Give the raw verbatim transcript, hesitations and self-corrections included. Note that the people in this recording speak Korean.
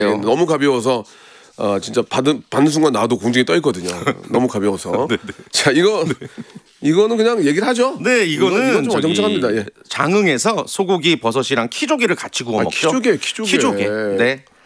네, 너무 가벼워서 어, 진짜 받은 받는 순간 나도 궁중에 떠 있거든요. 너무 가벼워서. 네, 네. 자 이거 네. 이거는 그냥 얘기를 하죠. 네, 이거는 이건 좀 어정쩡합니다. 예. 장흥에서 소고기 버섯이랑 키조개를 같이 구워 아, 먹죠. 키조개, 키조개. 키조개. 네.